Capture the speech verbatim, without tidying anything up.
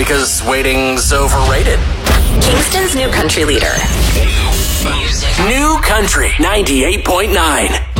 because waiting's overrated. Kingston's new country leader. New Country ninety-eight point nine.